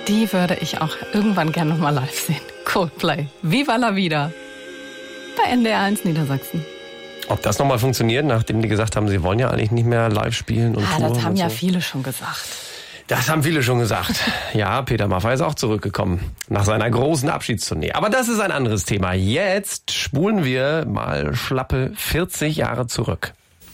Die würde ich auch irgendwann gerne noch mal live sehen. Coldplay. Viva la vida. Bei NDR 1 Niedersachsen. Ob das nochmal funktioniert, nachdem die gesagt haben, sie wollen ja eigentlich nicht mehr live spielen und touren. Das haben und ja so. viele schon gesagt. Das haben viele schon gesagt. Ja, Peter Maffay ist auch zurückgekommen nach seiner großen Abschiedstournee. Aber das ist ein anderes Thema. Jetzt spulen wir mal schlappe 40 Jahre zurück.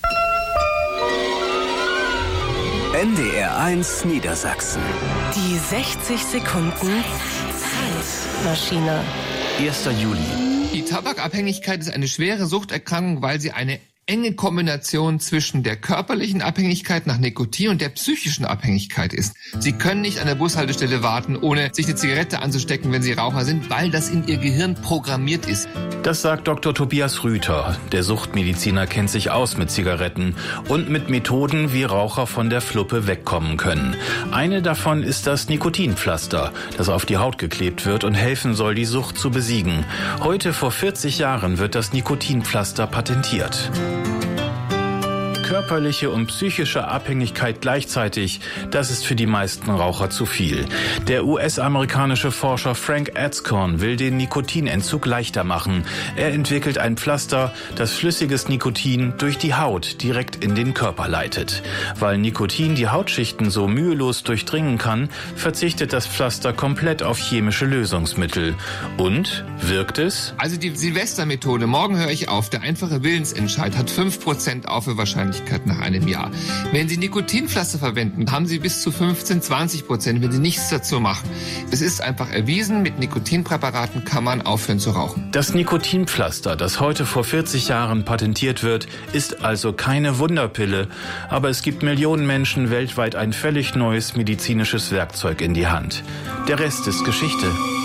NDR 1 Niedersachsen. Die 60 Sekunden Zeitmaschine. 1. Juli. Die Tabakabhängigkeit ist eine schwere Suchterkrankung, weil sie eine enge Kombination zwischen der körperlichen Abhängigkeit nach Nikotin und der psychischen Abhängigkeit ist. Sie können nicht an der Bushaltestelle warten, ohne sich eine Zigarette anzustecken, wenn Sie Raucher sind, weil das in Ihr Gehirn programmiert ist. Das sagt Dr. Tobias Rüther. Der Suchtmediziner kennt sich aus mit Zigaretten und mit Methoden, wie Raucher von der Fluppe wegkommen können. Eine davon ist das Nikotinpflaster, das auf die Haut geklebt wird und helfen soll, die Sucht zu besiegen. Heute vor 40 Jahren wird das Nikotinpflaster patentiert. Körperliche und psychische Abhängigkeit gleichzeitig, das ist für die meisten Raucher zu viel. Der US-amerikanische Forscher Frank Adscorn will den Nikotinentzug leichter machen. Er entwickelt ein Pflaster, das flüssiges Nikotin durch die Haut direkt in den Körper leitet. Weil Nikotin die Hautschichten so mühelos durchdringen kann, verzichtet das Pflaster komplett auf chemische Lösungsmittel. Und wirkt es? Also die Silvestermethode, morgen höre ich auf, der einfache Willensentscheid hat 5% Aufhörwahrscheinlichkeit nach einem Jahr. Wenn Sie Nikotinpflaster verwenden, haben Sie bis zu 15-20%, wenn Sie nichts dazu machen. Es ist einfach erwiesen, mit Nikotinpräparaten kann man aufhören zu rauchen. Das Nikotinpflaster, das heute vor 40 Jahren patentiert wird, ist also keine Wunderpille, aber es gibt Millionen Menschen weltweit ein völlig neues medizinisches Werkzeug in die Hand. Der Rest ist Geschichte.